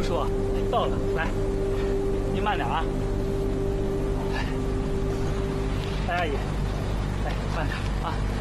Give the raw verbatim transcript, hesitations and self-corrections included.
叔，到了，来，您慢点啊。来，戴阿姨，来慢点啊。